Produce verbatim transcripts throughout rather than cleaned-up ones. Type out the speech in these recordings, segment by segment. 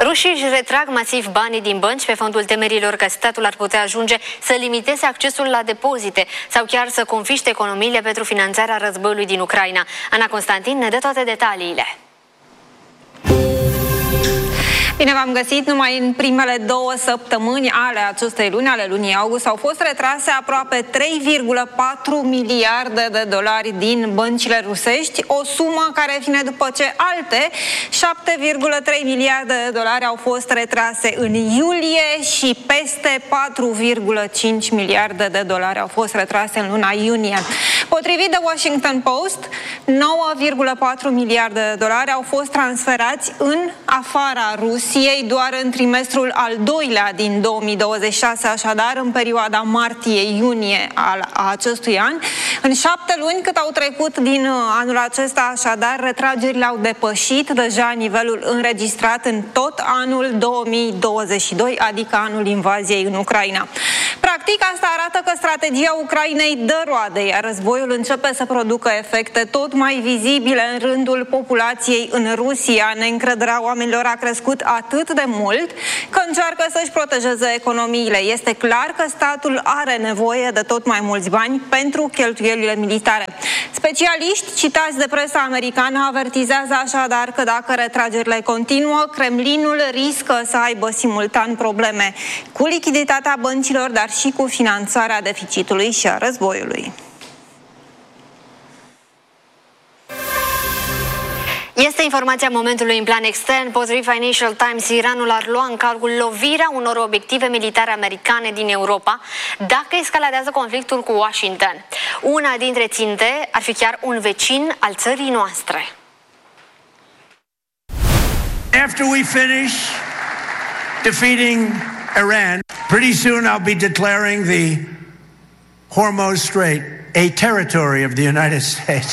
Rușii își retrag masiv banii din bănci pe fondul temerilor că statul ar putea ajunge să limiteze accesul la depozite sau chiar să confiște economiile pentru finanțarea războiului din Ucraina. Ana Constantin ne dă toate detaliile. Bine v-am găsit! Numai în primele două săptămâni ale acestei luni, ale lunii august, au fost retrase aproape trei virgulă patru miliarde de dolari din băncile rusești, o sumă care vine după ce alte șapte virgulă trei miliarde de dolari au fost retrase în iulie și peste patru virgulă cinci miliarde de dolari au fost retrase în luna iunie. Potrivit de Washington Post, nouă virgulă patru miliarde de dolari au fost transferați în afara Rusiei doar în trimestrul al doilea din două mii douăzeci și șase, așadar în perioada martie-iunie al acestui an. În șapte luni cât au trecut din anul acesta, așadar, retragerile au depășit deja nivelul înregistrat în tot anul două mii douăzeci și doi, adică anul invaziei în Ucraina. Practic, asta arată că strategia Ucrainei dă roade, iar războiul începe să producă efecte tot mai vizibile în rândul populației în Rusia. Neîncrederea oamenilor a crescut atât de mult că încearcă să-și protejeze economiile. Este clar că statul are nevoie de tot mai mulți bani pentru cheltuielile militare. Specialiști citați de presa americană avertizează așadar că dacă retragerile continuă, Kremlinul riscă să aibă simultan probleme cu lichiditatea băncilor, dar și cu finanțarea deficitului și a războiului. Este informația momentului în plan extern. Potrivit Financial Times, Iranul ar lua în calcul lovirea unor obiective militare americane din Europa dacă escaladează conflictul cu Washington. Una dintre ținte ar fi chiar un vecin al țării noastre. After we finish defeating Iran, pretty soon I'll be declaring the Hormuz Strait a territory of the United States.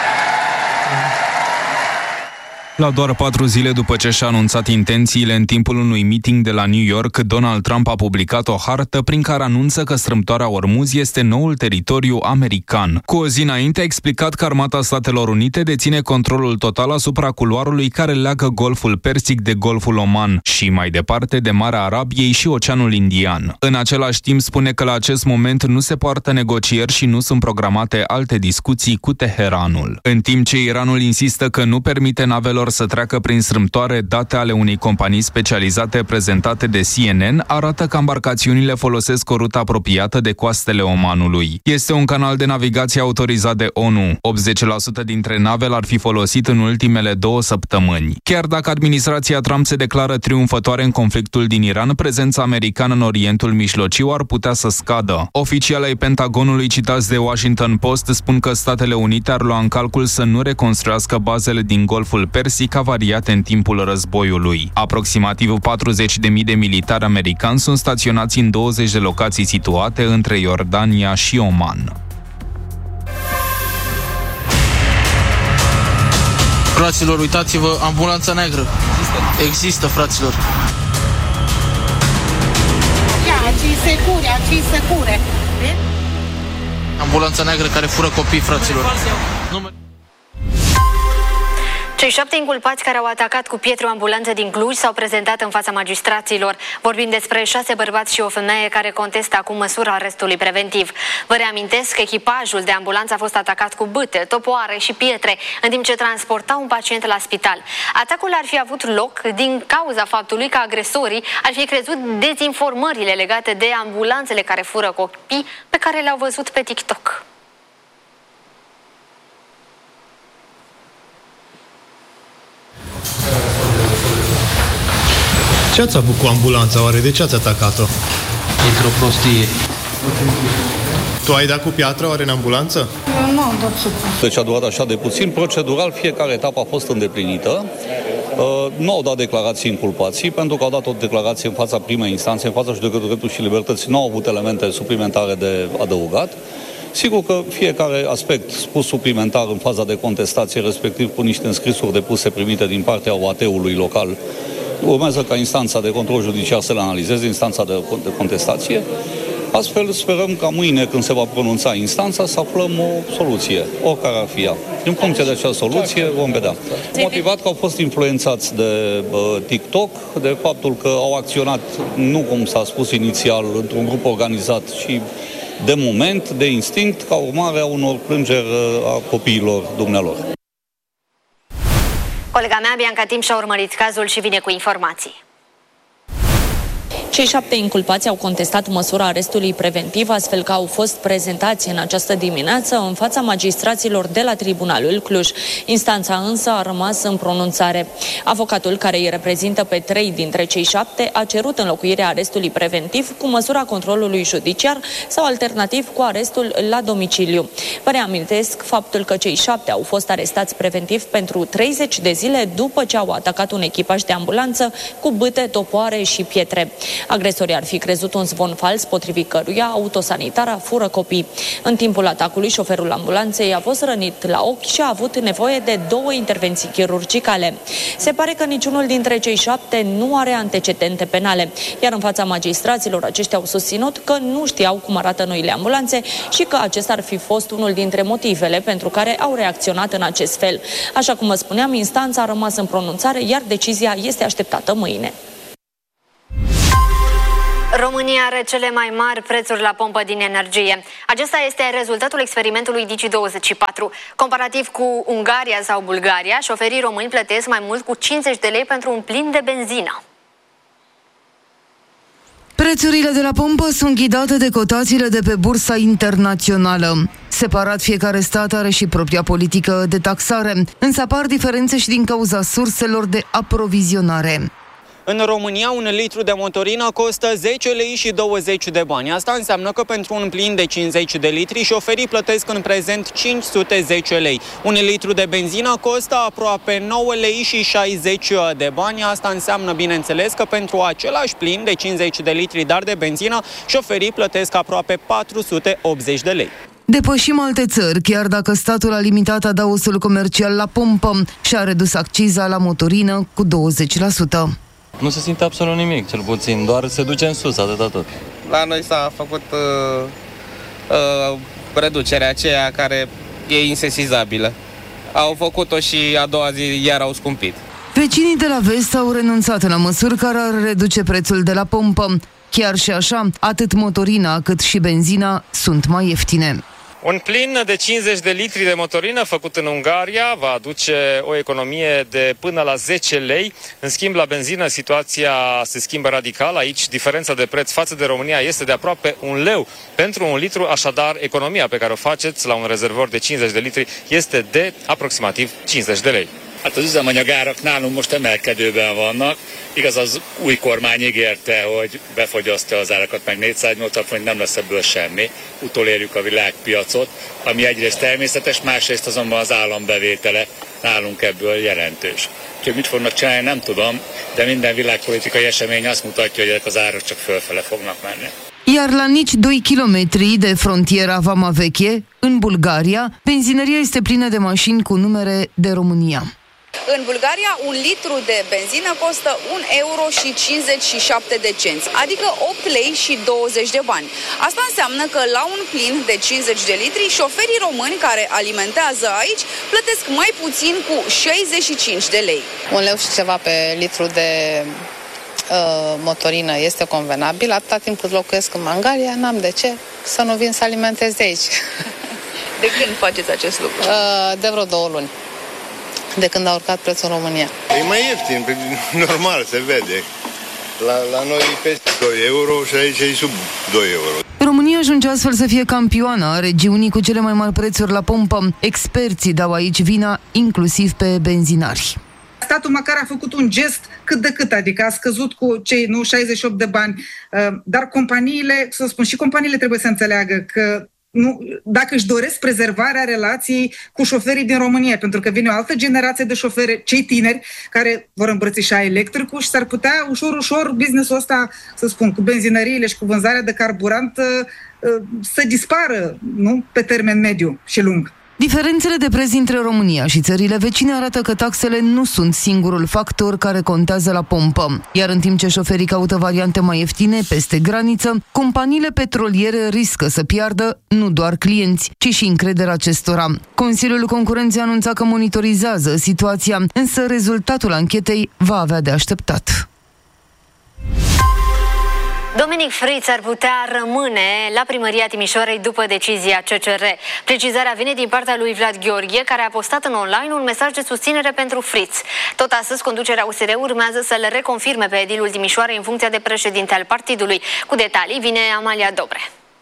La doar patru zile după ce și-a anunțat intențiile în timpul unui meeting de la New York, Donald Trump a publicat o hartă prin care anunță că strâmtoarea Ormuz este noul teritoriu american. Cu o zi înainte a explicat că Armata Statelor Unite deține controlul total asupra culoarului care leagă Golful Persic de Golful Oman și mai departe de Marea Arabiei și Oceanul Indian. În același timp spune că la acest moment nu se poartă negocieri și nu sunt programate alte discuții cu Teheranul. În timp ce Iranul insistă că nu permite navelor să treacă prin strâmtoare, date ale unei companii specializate prezentate de C N N arată că embarcațiunile folosesc o rută apropiată de coastele Omanului. Este un canal de navigație autorizat de O N U. optzeci la sută dintre nave l-ar fi folosit în ultimele două săptămâni. Chiar dacă administrația Trump se declară triumfătoare în conflictul din Iran, prezența americană în Orientul Mijlociu ar putea să scadă. Oficialii ai Pentagonului citați de Washington Post spun că Statele Unite ar lua în calcul să nu reconstruiască bazele din Golful Persic ca variate în timpul războiului. Aproximativ patruzeci de mii de militari americani sunt staționați în douăzeci de locații situate între Iordania și Oman. Fraților, uitați-vă, ambulanța neagră. Există, Există fraților. Ia, ci secure, ci secure. Ambulanța neagră care fură copii, fraților. Cei șapte inculpați care au atacat cu pietre o ambulanță din Cluj s-au prezentat în fața magistraților. Vorbim despre șase bărbați și o femeie care contestă acum măsura arestului preventiv. Vă reamintesc că echipajul de ambulanță a fost atacat cu bâte, topoare și pietre, în timp ce transporta un pacient la spital. Atacul ar fi avut loc din cauza faptului că agresorii ar fi crezut dezinformările legate de ambulanțele care fură copii pe care le-au văzut pe TikTok. Ce ați avut cu ambulanța, oare? De ce ați atacat-o? Într-o prostie. Tu ai dat cu piatră, oare, în ambulanță? Nu am dat supă. Deci a durat așa de puțin. Procedural, fiecare etapă a fost îndeplinită. Uh, nu au dat declarații inculpații, pentru că au dat o declarație în fața primei instanțe, în fața judecătorului drepturi și libertății. Nu au avut elemente suplimentare de adăugat. Sigur că fiecare aspect spus suplimentar în faza de contestație, respectiv cu niște înscrisuri depuse primite din partea O A T-ului local, urmează ca instanța de control judiciar să le analizeze, instanța de contestație. Astfel sperăm ca mâine, când se va pronunța instanța, să aflăm o soluție, oricare ar fi ea. În funcție de acea soluție vom vedea. Motivat că au fost influențați de uh, TikTok, de faptul că au acționat, nu cum s-a spus inițial, într-un grup organizat, ci de moment, de instinct, ca urmare a unor plângeri a copiilor dumnealor. Colega mea, Bianca Tim, și-a urmărit cazul și vine cu informații. Cei șapte inculpați au contestat măsura arestului preventiv, astfel că au fost prezentați în această dimineață în fața magistraților de la Tribunalul Cluj. Instanța însă a rămas în pronunțare. Avocatul care îi reprezintă pe trei dintre cei șapte a cerut înlocuirea arestului preventiv cu măsura controlului judiciar sau alternativ cu arestul la domiciliu. Vă reamintesc faptul că cei șapte au fost arestați preventiv pentru treizeci de zile după ce au atacat un echipaj de ambulanță cu bâte, topoare și pietre. Agresorii ar fi crezut un zvon fals, potrivit căruia autosanitara fură copii. În timpul atacului, șoferul ambulanței a fost rănit la ochi și a avut nevoie de două intervenții chirurgicale. Se pare că niciunul dintre cei șapte nu are antecedente penale, iar în fața magistraților aceștia au susținut că nu știau cum arată noile ambulanțe și că acesta ar fi fost unul dintre motivele pentru care au reacționat în acest fel. Așa cum vă spuneam, instanța a rămas în pronunțare, iar decizia este așteptată mâine. România are cele mai mari prețuri la pompă din energie. Acesta este rezultatul experimentului Digi douăzeci și patru. Comparativ cu Ungaria sau Bulgaria, șoferii români plătesc mai mult cu cincizeci de lei pentru un plin de benzină. Prețurile de la pompă sunt ghidate de cotațiile de pe bursa internațională. Separat, fiecare stat are și propria politică de taxare, însă apar diferențe și din cauza surselor de aprovizionare. În România, un litru de motorină costă zece lei și douăzeci de bani. Asta înseamnă că pentru un plin de cincizeci de litri, șoferii plătesc în prezent cinci sute zece lei. Un litru de benzină costă aproape nouă lei și șaizeci de bani. Asta înseamnă, bineînțeles, că pentru același plin de cincizeci de litri, dar de benzină, șoferii plătesc aproape patru sute optzeci de lei. Depășim alte țări, chiar dacă statul a limitat adaosul comercial la pompă și a redus acciza la motorină cu douăzeci la sută. Nu se simte absolut nimic, cel puțin, doar se duce în sus, atâta tot. La noi s-a făcut uh, uh, reducerea aceea care e insesizabilă. Au făcut-o și a doua zi iar au scumpit. Vecinii de la vest au renunțat la măsuri care ar reduce prețul de la pompă. Chiar și așa, atât motorina cât și benzina sunt mai ieftine. Un plin de cincizeci de litri de motorină făcut în Ungaria va aduce o economie de până la zece lei. În schimb, la benzină situația se schimbă radical. Aici diferența de preț față de România este de aproape un leu pentru un litru, așadar economia pe care o faceți la un rezervor de cincizeci de litri este de aproximativ cincizeci de lei. Hát az üzemanyagárak nálunk most emelkedőben vannak. Igaz, az új kormány ígérte, hogy befogyasztja az árakat, meg négyszáznyolcvan forint, nem lesz ebből semmi. Utolérjük a világpiacot, ami egyrészt természetes, másrészt azonban az állambevétele nálunk ebből jelentős. Úgyhogy mit fognak csinálni, nem tudom, de minden világpolitikai esemény azt mutatja, hogy ezek az árak csak fölfele fognak menni. Iar la nici doi kilometri de frontiera Vama Veche, în Bulgaria, benzinăria este plină de mașini cu numere de România. În Bulgaria, un litru de benzină costă un euro și cincizeci și șapte de cenți, adică opt lei și douăzeci de bani. Asta înseamnă că la un plin de cincizeci de litri, șoferii români care alimentează aici plătesc mai puțin cu șaizeci și cinci de lei. Un leu și ceva pe litru de uh, motorină este convenabil. Atâta timp cât locuiesc în Ungaria, n-am de ce să nu vin să alimentez de aici. De când faceți acest lucru? Uh, de vreo două luni. De când a urcat prețul în România. E mai ieftin, normal, se vede. La, la noi peste doi euro și aici e sub doi euro. România ajunge astfel să fie campioana a regiunii cu cele mai mari prețuri la pompă. Experții dau aici vina inclusiv pe benzinari. Statul măcar a făcut un gest cât de cât, adică a scăzut cu cei nu șaizeci și opt de bani, dar companiile, să spun, și companiile trebuie să înțeleagă că nu, dacă își doresc prezervarea relației cu șoferii din România, pentru că vine o altă generație de șoferi, cei tineri, care vor îmbrățișa electricul și s-ar putea ușor, ușor business-ul ăsta, să spun, cu benzinăriile și cu vânzarea de carburant să dispară, nu, pe termen mediu și lung. Diferențele de preț între România și țările vecine arată că taxele nu sunt singurul factor care contează la pompă. Iar în timp ce șoferii caută variante mai ieftine peste graniță, companiile petroliere riscă să piardă nu doar clienți, ci și încrederea acestora. Consiliul Concurenței anunța că monitorizează situația, însă rezultatul anchetei va avea de așteptat. Dominic Fritz ar putea rămâne la primăria Timișoarei după decizia C C R. Precizarea vine din partea lui Vlad Gheorghe, care a postat în online un mesaj de susținere pentru Fritz. Tot astăzi, conducerea U S R urmează să le reconfirme pe edilul Timișoarei în funcția de președinte al partidului. Cu detalii vine Amalia Dobre.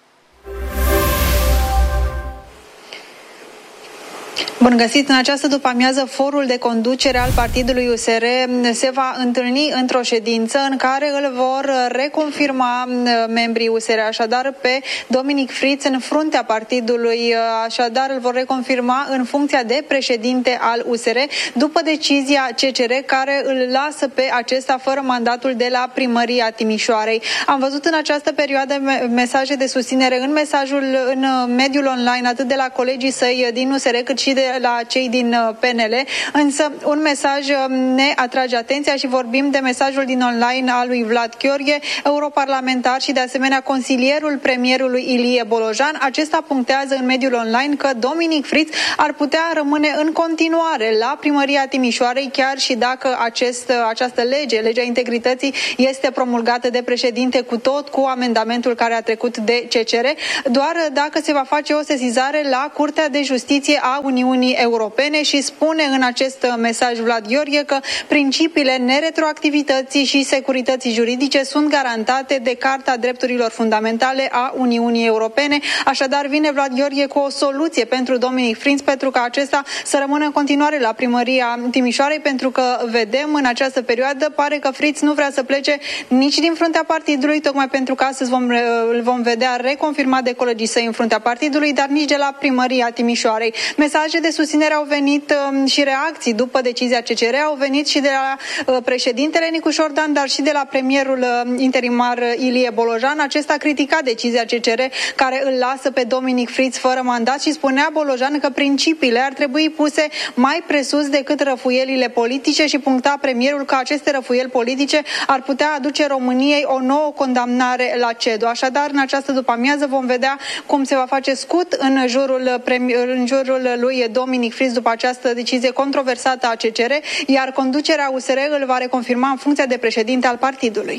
Bun găsit! În această după-amiază, forul de conducere al partidului U S R se va întâlni într-o ședință în care îl vor reconfirma membrii U S R, așadar pe Dominic Fritz în fruntea partidului, așadar îl vor reconfirma în funcția de președinte al U S R după decizia C C R care îl lasă pe acesta fără mandatul de la primăria Timișoarei. Am văzut în această perioadă mesaje de susținere în mesajul în mediul online, atât de la colegii săi din U S R cât și de la cei din P N L, însă un mesaj ne atrage atenția și vorbim de mesajul din online al lui Vlad Gheorghe, europarlamentar și de asemenea consilierul premierului Ilie Bolojan. Acesta punctează în mediul online că Dominic Fritz ar putea rămâne în continuare la primăria Timișoarei, chiar și dacă acest, această lege, legea integrității, este promulgată de președinte cu tot cu amendamentul care a trecut de C C R, doar dacă se va face o sesizare la Curtea de Justiție a Uniunii Europene și spune în acest mesaj Vlad Gheorghe că principiile neretroactivității și securității juridice sunt garantate de Carta Drepturilor Fundamentale a Uniunii Europene. Așadar, vine Vlad Gheorghe cu o soluție pentru Dominic Fritz pentru ca acesta să rămână în continuare la primăria Timișoarei, pentru că vedem în această perioadă, pare că Fritz nu vrea să plece nici din fruntea partidului, tocmai pentru că astăzi vom, îl vom vedea reconfirmat de colegii săi în fruntea partidului, dar nici de la primăria Timișoarei. Mesaje de susținere au venit um, și reacții după decizia C C R, au venit și de la uh, președintele Nicu Șordan, dar și de la premierul uh, interimar Ilie Bolojan. Acesta a criticat decizia C C R care îl lasă pe Dominic Fritz fără mandat și spunea Bolojan că principiile ar trebui puse mai presus decât răfuielile politice și puncta premierul că aceste răfuieli politice ar putea aduce României o nouă condamnare la C E D U. Așadar, în această după-amiază vom vedea cum se va face scut în jurul, în jurul lui Dominic Fritz după această decizie controversată a C C R, iar conducerea U S R îl va reconfirma în funcția de președinte al partidului.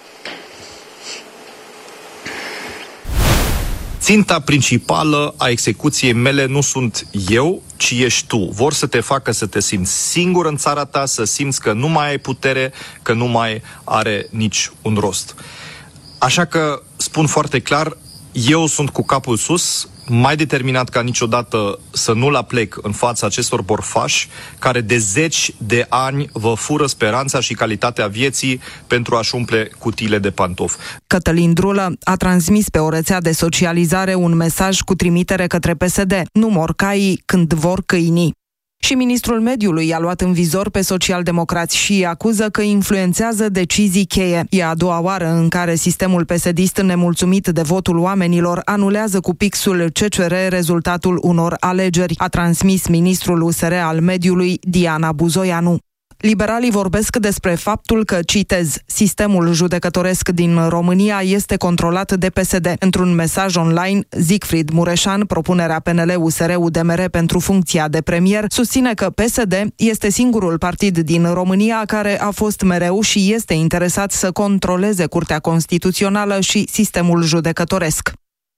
Ținta principală a execuției mele nu sunt eu, ci ești tu. Vor să te facă să te simți singur în țara ta, să simți că nu mai ai putere, că nu mai are nici un rost. Așa că spun foarte clar, eu sunt cu capul sus, mai determinat ca niciodată să nu-l aplec în fața acestor borfași care de zeci de ani vă fură speranța și calitatea vieții pentru a-și umple cutiile de pantofi. Cătălin Drulă a transmis pe o rețea de socializare un mesaj cu trimitere către P S D. Nu mor caii când vor câinii. Și ministrul mediului i-a luat în vizor pe socialdemocrați și îi acuză că influențează decizii cheie. E a doua oară în care sistemul P S D-ist nemulțumit de votul oamenilor anulează cu pixul C C R rezultatul unor alegeri, a transmis ministrul U S R al mediului Diana Buzoianu. Liberalii vorbesc despre faptul că, citez, sistemul judecătoresc din România este controlat de P S D. Într-un mesaj online, Siegfried Mureșan, propunerea P N L U S R U D M R pentru funcția de premier, susține că P S D este singurul partid din România care a fost mereu și este interesat să controleze Curtea Constituțională și sistemul judecătoresc.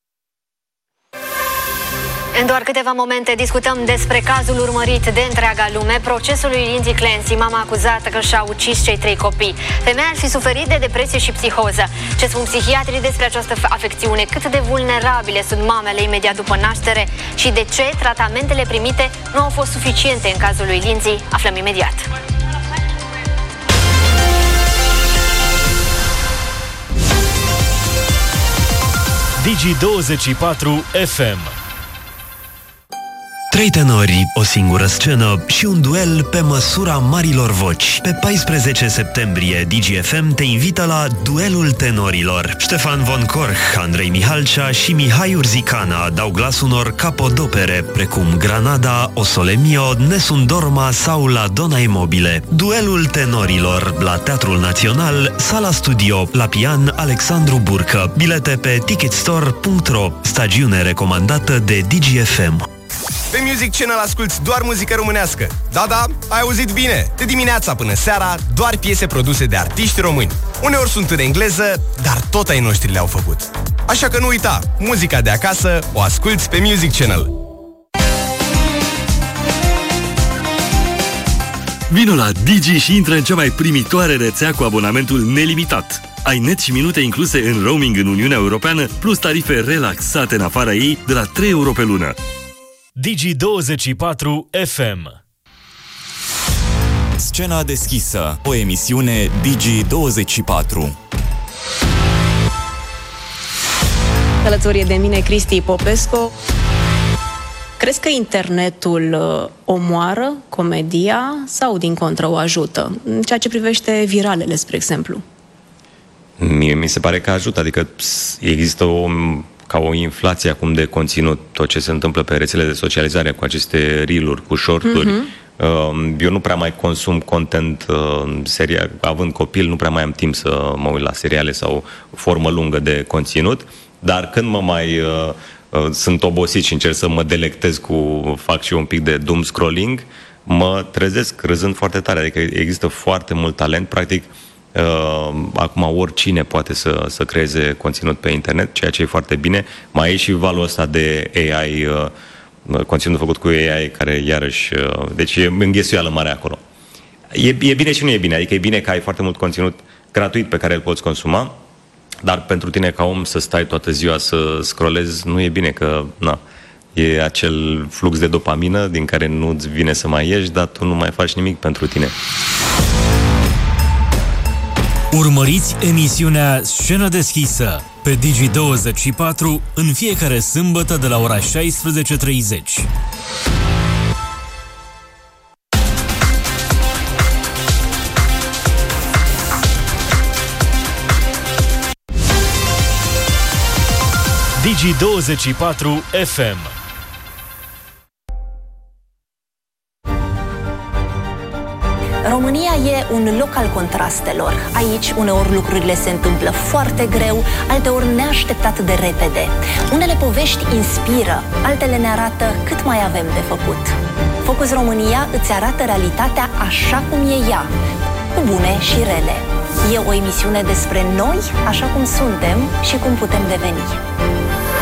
În doar câteva momente discutăm despre cazul urmărit de întreaga lume, procesul lui Lindsay Clancy, mama acuzată că și-a ucis cei trei copii. Femeia ar fi suferit de depresie și psihoză. Ce spun psihiatrii despre această afecțiune? Cât de vulnerabile sunt mamele imediat după naștere? Și de ce tratamentele primite nu au fost suficiente în cazul lui Lindsay? Aflăm imediat. Digi douăzeci și patru F M. Trei tenori, o singură scenă și un duel pe măsura marilor voci. Pe paisprezece septembrie, Digi F M te invită la Duelul Tenorilor. Ștefan Von Korch, Andrei Mihalcea și Mihai Urzicana dau glas unor capodopere, precum Granada, O Sole Mio, Nessun Dorma sau La Donna e Mobile. Duelul Tenorilor la Teatrul Național, Sala Studio, la pian Alexandru Burcă. Bilete pe ticketstore punct ro. Stagiune recomandată de Digi F M. Pe Music Channel asculti doar muzică românească. Da, da, ai auzit bine. De dimineața până seara, doar piese produse de artiști români. Uneori sunt în engleză, dar tot ai noștri le-au făcut. Așa că nu uita, muzica de acasă o asculti pe Music Channel. Vino la Digi și intră în cea mai primitoare rețea cu abonamentul nelimitat. Ai net și minute incluse în roaming în Uniunea Europeană, plus tarife relaxate în afara ei de la trei euro pe lună. Digi douăzeci și patru F M. Scena deschisă, o emisiune Digi douăzeci și patru. Alături de mine Cristi Popescu. Crezi că internetul omoară comedia sau din contră o ajută? În ceea ce privește viralele, spre exemplu. Mie mi se pare că ajută, adică există o ca o inflație acum de conținut, tot ce se întâmplă pe rețele de socializare cu aceste reel-uri, cu short-uri. Mm-hmm. Eu nu prea mai consum content seria, având copil, nu prea mai am timp să mă uit la seriale sau formă lungă de conținut, dar când mă mai uh, sunt obosit și încerc să mă delectez cu, fac și eu un pic de doom scrolling, mă trezesc râzând foarte tare, adică există foarte mult talent, practic. Uh, acum oricine poate să, să creeze conținut pe internet, ceea ce e foarte bine. Mai e și valul ăsta de A I, uh, conținut făcut cu A I, care iarăși, uh, deci e înghesuială mare acolo. E, e bine și nu e bine, adică e bine că ai foarte mult conținut gratuit pe care îl poți consuma, dar pentru tine ca om să stai toată ziua să scrollezi nu e bine, că na, e acel flux de dopamină din care nu-ți vine să mai ieși, dar tu nu mai faci nimic pentru tine. Urmăriți emisiunea Scenă deschisă pe Digi douăzeci și patru în fiecare sâmbătă de la ora șaisprezece treizeci. Digi douăzeci și patru F M. România e un loc al contrastelor. Aici uneori lucrurile se întâmplă foarte greu, alteori neașteptat de repede. Unele povești inspiră, altele ne arată cât mai avem de făcut. Focus România îți arată realitatea așa cum e ea, cu bune și rele. E o emisiune despre noi, așa cum suntem și cum putem deveni.